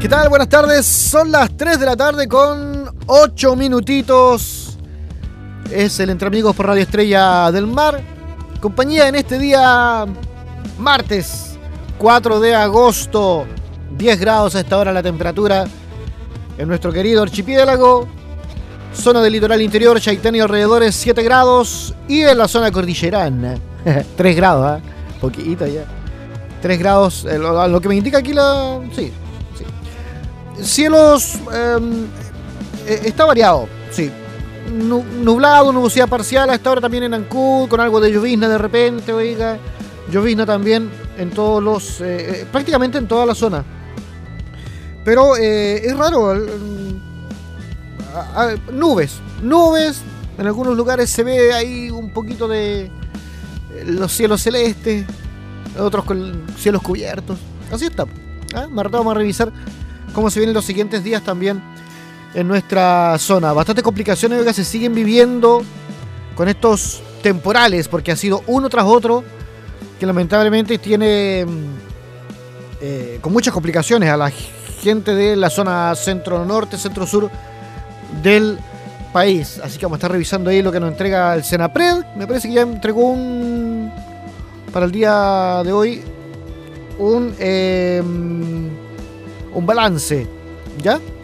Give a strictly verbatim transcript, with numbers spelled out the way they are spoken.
¿Qué tal? Buenas tardes. Son las tres de la tarde con ocho minutitos. Es el Entre Amigos por Radio Estrella del Mar. Compañía en este día martes cuatro de agosto. diez grados a esta hora la temperatura en nuestro querido archipiélago. Zona del litoral interior, Chaitén y alrededores siete grados. Y en la zona cordillerana tres grados, ¿eh? Poquito ya. tres grados, eh, lo, lo que me indica aquí la... Sí. Cielos eh, está variado, sí. Nublado, nubosidad parcial a esta hora también en Ancud, con algo de llovizna de repente, oiga. Llovizna también en todos los, eh, prácticamente en toda la zona. Pero eh, es raro, eh, a, a, nubes, nubes, en algunos lugares se ve ahí un poquito de eh, los cielos celestes, otros con cielos cubiertos. Así está. ¿Ah? Más rato vamos a revisar cómo se vienen los siguientes días también en nuestra zona. Bastantes complicaciones, oiga, se siguen viviendo con estos temporales, porque ha sido uno tras otro, que lamentablemente tiene eh, con muchas complicaciones a la gente de la zona centro-norte, centro-sur del país. Así que vamos a estar revisando ahí lo que nos entrega el Senapred. Me parece que ya entregó un, para el día de hoy, un... Eh, un balance, ¿ya?